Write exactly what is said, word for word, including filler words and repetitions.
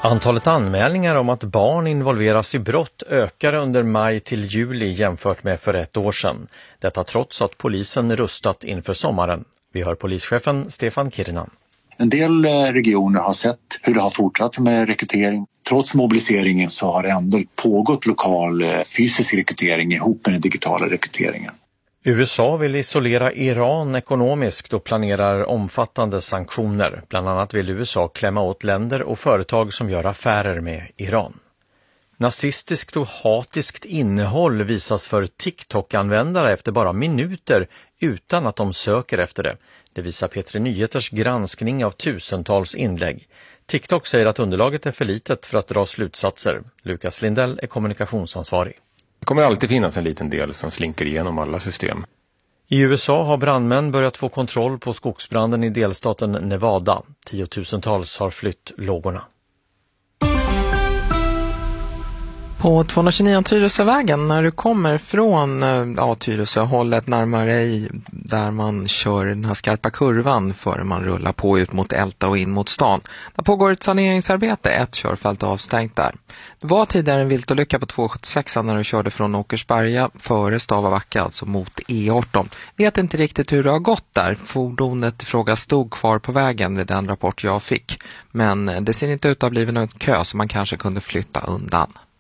Antalet anmälningar om att barn involveras i brott ökar under maj till juli jämfört med för ett år sedan. Detta trots att polisen rustat inför sommaren. Vi hör polischefen Stefan Kirnan. En del regioner har sett hur det har fortsatt med rekrytering. Trots mobiliseringen så har det ändå pågått lokal fysisk rekrytering ihop med den digitala rekryteringen. U S A vill isolera Iran ekonomiskt och planerar omfattande sanktioner. Bland annat vill U S A klämma åt länder och företag som gör affärer med Iran. Nazistiskt och hatiskt innehåll visas för TikTok-användare efter bara minuter utan att de söker efter det. Det visar P tre Nyheters granskning av tusentals inlägg. TikTok säger att underlaget är för litet för att dra slutsatser. Lukas Lindell är kommunikationsansvarig. Det kommer alltid finnas en liten del som slinker igenom alla system. I U S A har brandmän börjat få kontroll på skogsbranden i delstaten Nevada. Tiotusentals har flytt lågorna. På tvåhundratjugonio Tyresövägen, när du kommer från ja, Tyresöhållet närmare dig där man kör den här skarpa kurvan före man rullar på ut mot Älta och in mot stan. Där pågår ett saneringsarbete, ett körfält avstängt där. Det var tidigare en viltolycka på tvåhundrasjuttiosex när du körde från Åkersberga före Stavabacka, alltså mot E arton. Vet inte riktigt hur det har gått där. Fordonet fråga stod kvar på vägen vid den rapport jag fick. Men det ser inte ut att ha blivit någon kö som man kanske kunde flytta undan.